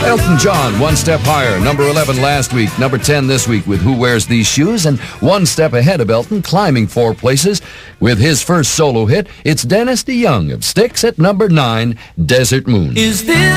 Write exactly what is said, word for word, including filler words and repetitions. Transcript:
Elton John, one step higher. Number eleven last week, number ten this week with Who Wears These Shoes, and one step ahead of Elton, climbing four places with his first solo hit. It's Dennis DeYoung of Styx at number nine, Desert Moon. Is this